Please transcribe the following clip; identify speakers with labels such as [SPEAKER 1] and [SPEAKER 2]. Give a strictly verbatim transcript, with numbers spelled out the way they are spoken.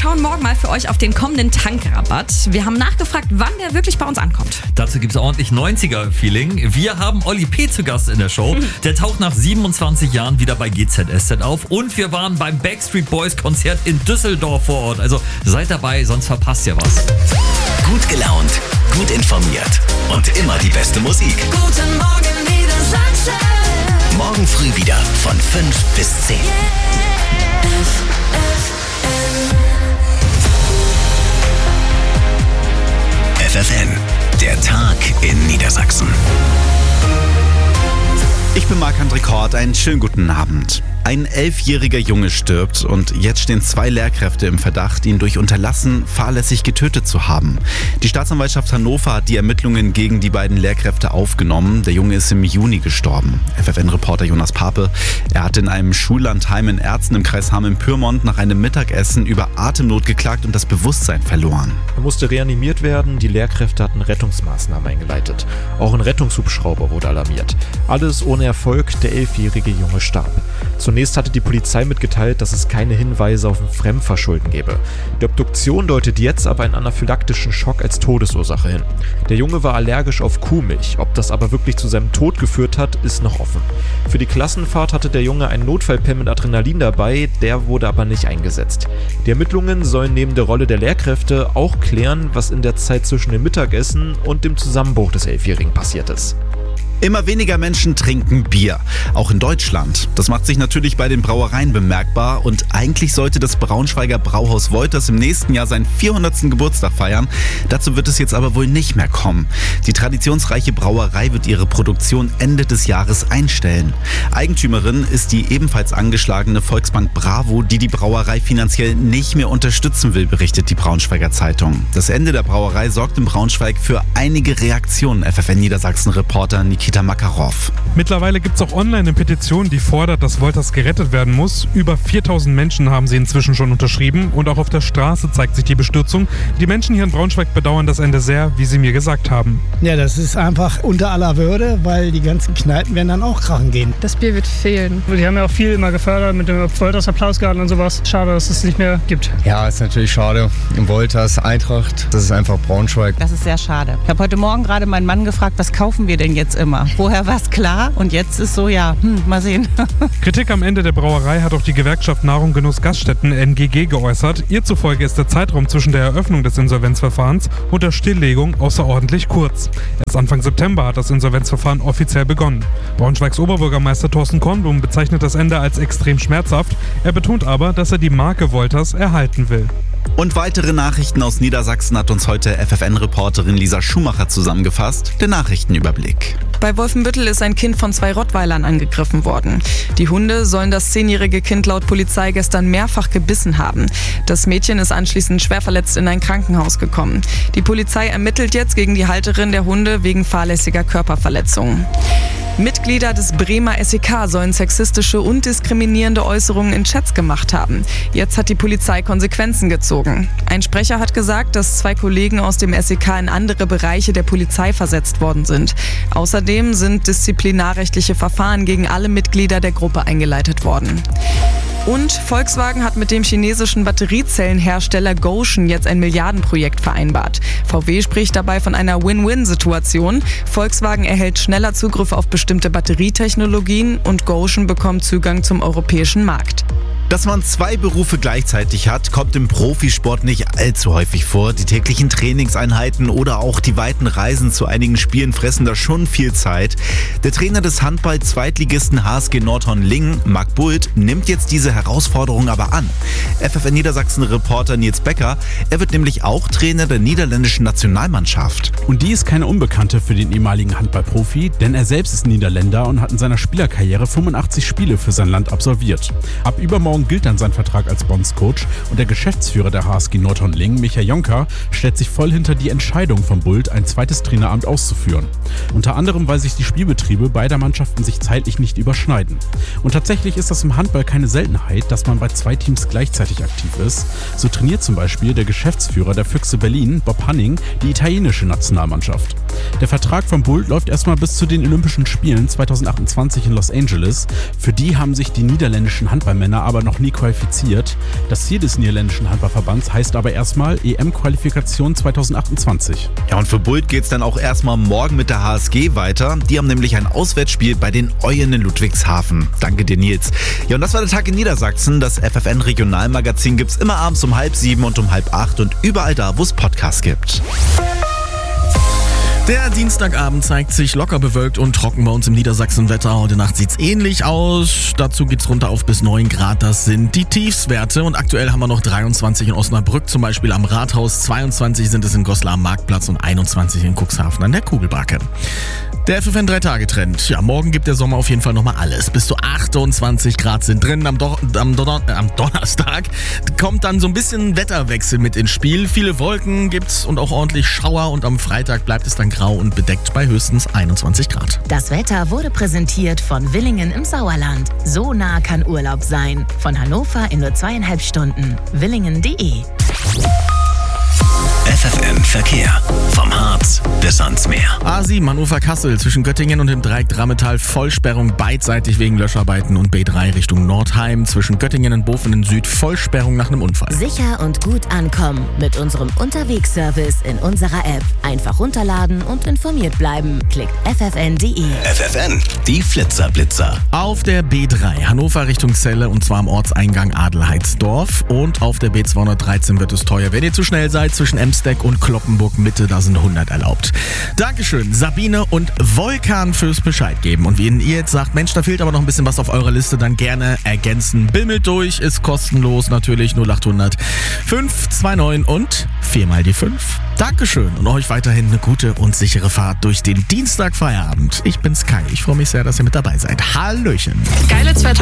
[SPEAKER 1] schauen morgen mal für euch auf den kommenden Tankrabatt. Wir haben nachgefragt, wann der wirklich bei uns ankommt.
[SPEAKER 2] Dazu gibt es ordentlich neunziger-Feeling. Wir haben Olli P. zu Gast in der Show. Der taucht nach siebenundzwanzig Jahren wieder bei G Z S Z auf. Und wir waren beim Backstreet Boys Konzert in Düsseldorf vor Ort. Also seid dabei, sonst verpasst ihr was.
[SPEAKER 3] Gut gelaunt, gut informiert und immer die beste Musik.
[SPEAKER 4] Guten Morgen Niedersachsen.
[SPEAKER 3] Morgen früh wieder von fünf bis zehn. F F N, der Tag in Niedersachsen.
[SPEAKER 5] Ich bin Marc-André Kort, einen schönen guten Abend. Ein elfjähriger Junge stirbt und jetzt stehen zwei Lehrkräfte im Verdacht, ihn durch Unterlassen fahrlässig getötet zu haben. Die Staatsanwaltschaft Hannover hat die Ermittlungen gegen die beiden Lehrkräfte aufgenommen. Der Junge ist im Juni gestorben. F F N-Reporter Jonas Pape, er hat in einem Schullandheim in Erzen im Kreis Hameln-Pyrmont nach einem Mittagessen über Atemnot geklagt und das Bewusstsein verloren.
[SPEAKER 6] Er musste reanimiert werden, die Lehrkräfte hatten Rettungsmaßnahmen eingeleitet. Auch ein Rettungshubschrauber wurde alarmiert. Alles ohne Erfolg, der elfjährige Junge starb. Zunächst hatte die Polizei mitgeteilt, dass es keine Hinweise auf ein Fremdverschulden gebe. Die Obduktion deutet jetzt aber einen anaphylaktischen Schock als Todesursache hin. Der Junge war allergisch auf Kuhmilch. Ob das aber wirklich zu seinem Tod geführt hat, ist noch offen. Für die Klassenfahrt hatte der Junge einen Notfallpen mit Adrenalin dabei, der wurde aber nicht eingesetzt. Die Ermittlungen sollen neben der Rolle der Lehrkräfte auch klären, was in der Zeit zwischen dem Mittagessen und dem Zusammenbruch des Elfjährigen passiert ist.
[SPEAKER 5] Immer weniger Menschen trinken Bier, auch in Deutschland. Das macht sich natürlich bei den Brauereien bemerkbar und eigentlich sollte das Braunschweiger Brauhaus Wolters im nächsten Jahr seinen vierhundertsten Geburtstag feiern. Dazu wird es jetzt aber wohl nicht mehr kommen. Die traditionsreiche Brauerei wird ihre Produktion Ende des Jahres einstellen. Eigentümerin ist die ebenfalls angeschlagene Volksbank Bravo, die die Brauerei finanziell nicht mehr unterstützen will, berichtet die Braunschweiger Zeitung. Das Ende der Brauerei sorgt in Braunschweig für einige Reaktionen, F F N Niedersachsen-Reporter Nikita Makarov.
[SPEAKER 7] Mittlerweile gibt es auch online eine Petition, die fordert, dass Wolters gerettet werden muss. Über viertausend Menschen haben sie inzwischen schon unterschrieben und auch auf der Straße zeigt sich die Bestürzung. Die Menschen hier in Braunschweig bedauern das Ende sehr, wie sie mir gesagt haben.
[SPEAKER 8] Ja, das ist einfach unter aller Würde, weil die ganzen Kneipen werden dann auch krachen gehen.
[SPEAKER 9] Das Bier wird fehlen. Die haben ja auch viel immer gefördert mit dem Wolters Applausgarten und sowas. Schade, dass es nicht mehr gibt.
[SPEAKER 10] Ja, ist natürlich schade. Im Wolters, Eintracht, das ist einfach Braunschweig.
[SPEAKER 11] Das ist sehr schade. Ich habe heute Morgen gerade meinen Mann gefragt, was kaufen wir denn jetzt immer? Vorher war es klar und jetzt ist so, ja, hm, mal sehen.
[SPEAKER 7] Kritik am Ende der Brauerei hat auch die Gewerkschaft Nahrung Genuss Gaststätten N G G geäußert. Ihr zufolge ist der Zeitraum zwischen der Eröffnung des Insolvenzverfahrens und der Stilllegung außerordentlich kurz. Erst Anfang September hat das Insolvenzverfahren offiziell begonnen. Braunschweigs Oberbürgermeister Thorsten Kornblum bezeichnet das Ende als extrem schmerzhaft. Er betont aber, dass er die Marke Wolters erhalten will.
[SPEAKER 5] Und weitere Nachrichten aus Niedersachsen hat uns heute F F N-Reporterin Lisa Schumacher zusammengefasst. Der Nachrichtenüberblick.
[SPEAKER 1] Bei Wolfenbüttel ist ein Kind von zwei Rottweilern angegriffen worden. Die Hunde sollen das zehnjährige Kind laut Polizei gestern mehrfach gebissen haben. Das Mädchen ist anschließend schwer verletzt in ein Krankenhaus gekommen. Die Polizei ermittelt jetzt gegen die Halterin der Hunde wegen fahrlässiger Körperverletzungen. Mitglieder des Bremer S E K sollen sexistische und diskriminierende Äußerungen in Chats gemacht haben. Jetzt hat die Polizei Konsequenzen gezogen. Ein Sprecher hat gesagt, dass zwei Kollegen aus dem S E K in andere Bereiche der Polizei versetzt worden sind. Außerdem sind disziplinarrechtliche Verfahren gegen alle Mitglieder der Gruppe eingeleitet worden. Und Volkswagen hat mit dem chinesischen Batteriezellenhersteller Gotion jetzt ein Milliardenprojekt vereinbart. V W spricht dabei von einer Win-Win-Situation. Volkswagen erhält schneller Zugriff auf bestimmte Batterietechnologien und Gotion bekommt Zugang zum europäischen Markt.
[SPEAKER 5] Dass man zwei Berufe gleichzeitig hat, kommt im Profisport nicht allzu häufig vor. Die täglichen Trainingseinheiten oder auch die weiten Reisen zu einigen Spielen fressen da schon viel Zeit. Der Trainer des Handball-Zweitligisten H S G Nordhorn-Lingen, Marc Bult, nimmt jetzt diese Herausforderung aber an. F F N Niedersachsen-Reporter Nils Becker, er wird nämlich auch Trainer der niederländischen Nationalmannschaft.
[SPEAKER 12] Und die ist keine Unbekannte für den ehemaligen Handballprofi, denn er selbst ist Niederländer und hat in seiner Spielerkarriere fünfundachtzig Spiele für sein Land absolviert. Ab übermorgen gilt dann sein Vertrag als Bondscoach und der Geschäftsführer der H S G Nordhorn-Lingen, Micha Jonker, stellt sich voll hinter die Entscheidung von Bult, ein zweites Traineramt auszuführen. Unter anderem, weil sich die Spielbetriebe beider Mannschaften sich zeitlich nicht überschneiden. Und tatsächlich ist das im Handball keine Seltenheit, dass man bei zwei Teams gleichzeitig aktiv ist. So trainiert zum Beispiel der Geschäftsführer der Füchse Berlin, Bob Hanning, die italienische Nationalmannschaft. Der Vertrag von Bult läuft erstmal bis zu den Olympischen Spielen zweitausendachtundzwanzig in Los Angeles. Für die haben sich die niederländischen Handballmänner aber noch noch nie qualifiziert. Das Ziel des niederländischen Handballverbands heißt aber erstmal E M-Qualifikation zwanzig achtundzwanzig.
[SPEAKER 5] Ja, und für Bult geht's dann auch erstmal morgen mit der H S G weiter. Die haben nämlich ein Auswärtsspiel bei den Eulen in Ludwigshafen. Danke dir, Nils. Ja, und das war der Tag in Niedersachsen. Das F F N-Regionalmagazin gibt's immer abends um halb sieben und um halb acht und überall da, wo es Podcasts gibt.
[SPEAKER 13] Der Dienstagabend zeigt sich locker bewölkt und trocken bei uns im Niedersachsen-Wetter. Heute Nacht sieht's ähnlich aus. Dazu geht's runter auf bis neun Grad. Das sind die Tiefstwerte. Und aktuell haben wir noch dreiundzwanzig in Osnabrück, zum Beispiel am Rathaus. zweiundzwanzig sind es in Goslar am Marktplatz und einundzwanzig in Cuxhaven an der Kugelbacke. Der F F N drei Tage Trend. Ja, morgen gibt der Sommer auf jeden Fall nochmal alles. Bis zu achtundzwanzig Grad sind drin. Am, Do- am, Don- äh, am Donnerstag kommt dann so ein bisschen Wetterwechsel mit ins Spiel. Viele Wolken gibt's und auch ordentlich Schauer. Und am Freitag bleibt es dann grau und bedeckt bei höchstens einundzwanzig Grad.
[SPEAKER 14] Das Wetter wurde präsentiert von Villingen im Sauerland. So nah kann Urlaub sein. Von Hannover in nur zweieinhalb Stunden. Villingen punkt de.
[SPEAKER 3] F F N Verkehr. Vom Harz bis ans Meer.
[SPEAKER 13] A sieben Hannover-Kassel zwischen Göttingen und dem Dreieck Drammetal Vollsperrung beidseitig wegen Löscharbeiten und B drei Richtung Nordheim zwischen Göttingen und Bofenen Süd Vollsperrung nach einem Unfall.
[SPEAKER 14] Sicher und gut ankommen mit unserem Unterwegsservice in unserer App. Einfach runterladen und informiert bleiben. Klickt f f n punkt de.
[SPEAKER 3] F F N, die Flitzer-Blitzer.
[SPEAKER 13] Auf der B drei Hannover Richtung Celle und zwar am Ortseingang Adelheidsdorf. Und auf der B zweihundertdreizehn wird es teuer, wenn ihr zu schnell seid zwischen Emsteck und Kloppenburg Mitte, da sind hundert erlaubt. Dankeschön, Sabine und Volkan fürs Bescheid geben. Und wenn ihr jetzt sagt, Mensch, da fehlt aber noch ein bisschen was auf eurer Liste, dann gerne ergänzen. Bimmelt durch, ist kostenlos natürlich, null achthundert fünf zwei neun und viermal die fünf. Dankeschön und euch weiterhin eine gute und sichere Fahrt durch den Dienstag Feierabend. Ich bin's Kai, ich freue mich sehr, dass ihr mit dabei seid. Hallöchen.
[SPEAKER 1] Geile